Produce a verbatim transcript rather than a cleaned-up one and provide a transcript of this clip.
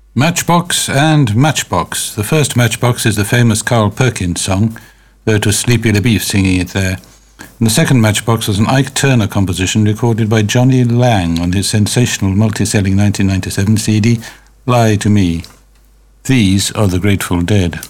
Matchbox and Matchbox. The first Matchbox is the famous Carl Perkins song, though it was Sleepy LaBeef singing it there. And the second Matchbox was an Ike Turner composition recorded by Johnny Lang on his sensational multi-selling nineteen ninety-seven C D, Lie to Me. These are the Grateful Dead.